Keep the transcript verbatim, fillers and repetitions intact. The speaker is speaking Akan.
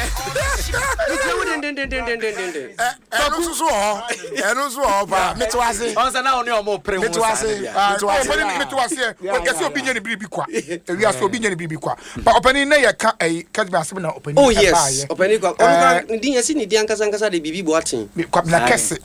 Enu so ho. Enu so ho ba. Meto ase. Onsa na oni omo pre ho. Meto ase. Meto ase. Meto ase. O kesi obi nya ne biribi kwa. Ewi ase obi nya ne biribi kwa. Ba opani na ye ka eh kadme asem na opani. Oh yes. Opani kwa. Onu ndi yesi ni di ankasa ankasa de bibi boatin. Kwa na kese.